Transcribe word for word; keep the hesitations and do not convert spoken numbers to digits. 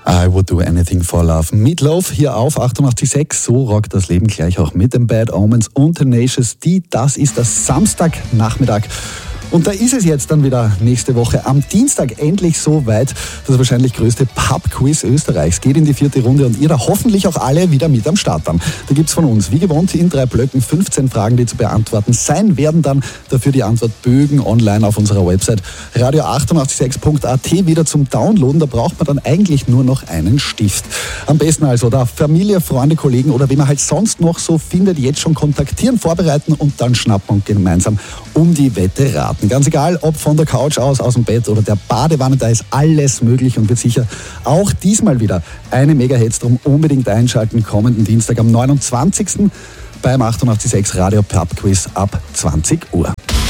I would do anything for love. Meatloaf hier auf achtundachtzig Komma sechs. So rockt das Leben gleich auch mit den Bad Omens und Tenacious D. Das ist das Samstagnachmittag. Und da ist es jetzt dann wieder nächste Woche am Dienstag endlich so weit. Das wahrscheinlich größte Pub-Quiz Österreichs geht in die vierte Runde und ihr da hoffentlich auch alle wieder mit am Start dann. Da gibt's von uns, wie gewohnt, in drei Blöcken fünfzehn Fragen, die zu beantworten sein werden. Dann dafür die Antwortbögen online auf unserer Website radio achtundachtzig Komma sechs Punkt a t wieder zum Downloaden. Da braucht man dann eigentlich nur noch einen Stift. Am besten also da Familie, Freunde, Kollegen oder wie man halt sonst noch so findet, jetzt schon kontaktieren, vorbereiten und dann schnappen und gemeinsam um die Wette raten. Ganz egal, ob von der Couch aus, aus dem Bett oder der Badewanne, da ist alles möglich und wird sicher auch diesmal wieder eine Mega-Hits. Drum unbedingt einschalten, kommenden Dienstag am neunundzwanzigsten beim achtundachtzig Komma sechs Radio Pub Quiz ab zwanzig Uhr.